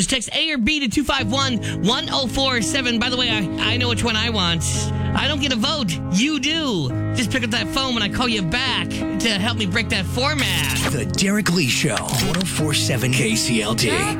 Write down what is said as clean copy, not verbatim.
Just text A or B to 251-1047. By the way, I know which one I want. I don't get a vote. You do. Just pick up that phone when I call you back to help me break that format. The Derek Lee Show, 104.7 KCLD.